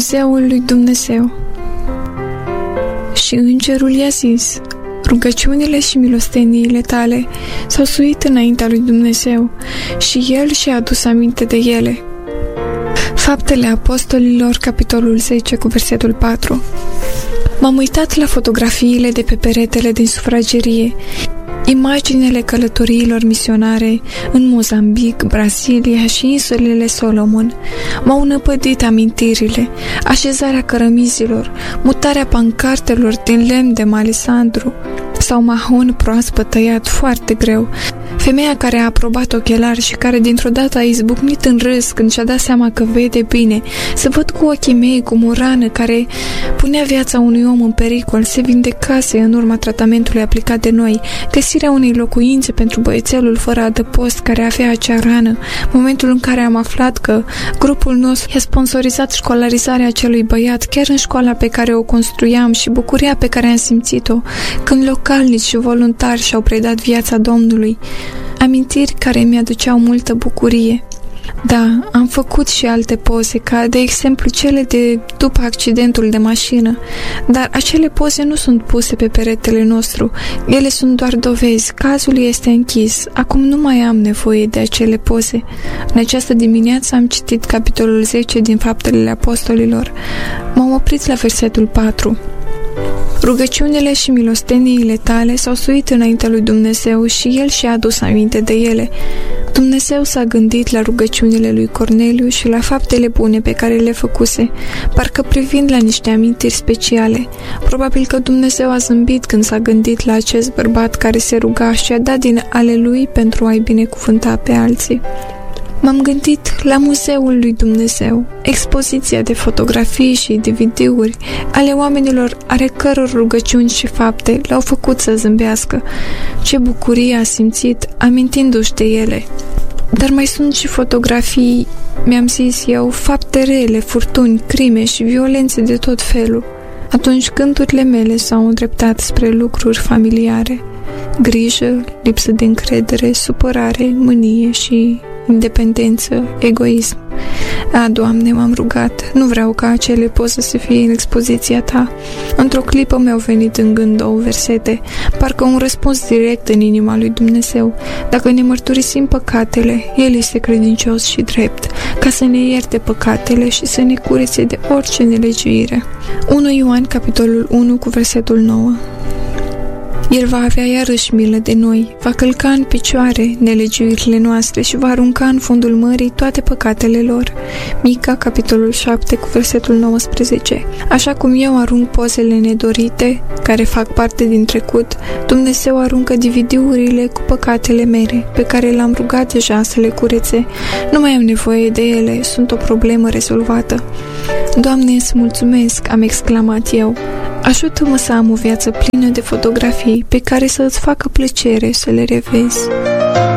Muzeul lui Dumnezeu. Și îngerul i-a zis: rugăciunile și milosteniile tale s-au suit înaintea lui Dumnezeu și El și-a adus aminte de ele. Faptele Apostolilor, capitolul 10, cu versetul 4. M-am uitat la fotografiile de pe peretele din sufragerie, imaginele călătoriilor misionare în Mozambic, Brazilia și insulele Solomon. M-au năpădit amintirile, așezarea cărămizilor, mutarea pancartelor din lemn de malisandru sau mahon proaspăt tăiat foarte greu, femeia care a aprobat ochelari și care dintr-o dată a izbucnit în râs când și-a dat seama că vede bine, să văd cu ochii mei cum o rană care punea viața unui om în pericol se vindecase în urma tratamentului aplicat de noi, găsirea unei locuințe pentru băiețelul fără adăpost care avea acea rană, momentul în care am aflat că grupul nostru i-a sponsorizat școlarizarea acelui băiat chiar în școala pe care o construiam și bucuria pe care am simțit-o când localnici și voluntari și-au predat viața Domnului. Amintiri care mi-aduceau multă bucurie. Da, am făcut și alte poze, ca de exemplu cele de după accidentul de mașină, dar acele poze nu sunt puse pe peretele nostru, ele sunt doar dovezi, cazul este închis, acum nu mai am nevoie de acele poze. În această dimineață am citit capitolul 10 din Faptele Apostolilor. M-am oprit la versetul 4. Rugăciunile și milosteniile tale s-au suit înaintea lui Dumnezeu și El și-a adus aminte de ele. Dumnezeu s-a gândit la rugăciunile lui Corneliu și la faptele bune pe care le făcuse, parcă privind la niște amintiri speciale. Probabil că Dumnezeu a zâmbit când s-a gândit la acest bărbat care se ruga și a dat din ale lui pentru a-i binecuvânta pe alții. M-am gândit la Muzeul lui Dumnezeu, expoziția de fotografii și DVD-uri ale oamenilor ale căror rugăciuni și fapte l-au făcut să zâmbească. Ce bucurie a simțit amintindu-și de ele. Dar mai sunt și fotografii, mi-am zis eu, fapte rele, furtuni, crime și violențe de tot felul. Atunci gândurile mele s-au îndreptat spre lucruri familiare. Grijă, lipsă de încredere, supărare, mânie și independență, egoism. Doamne, m-am rugat, nu vreau ca acele poze să fie în expoziția Ta. Într-o clipă mi-au venit în gând 2 versete, parcă un răspuns direct în inima lui Dumnezeu. Dacă ne mărturisim păcatele, El este credincios și drept, ca să ne ierte păcatele și să ne curețe de orice nelegiuire. 1 Ioan, capitolul 1, cu versetul 9. El va avea iarăși milă de noi, va călca în picioare nelegiuirile noastre și va arunca în fundul mării toate păcatele lor. Mica, capitolul 7, cu versetul 19. Așa cum eu arunc pozele nedorite, care fac parte din trecut, Dumnezeu aruncă DVD-urile cu păcatele mele, pe care l-am rugat deja să le curețe. Nu mai am nevoie de ele, sunt o problemă rezolvată. Doamne, îți mulțumesc, am exclamat eu. Ajută-mă să am o viață plină de fotografii pe care să îți facă plăcere să le revezi.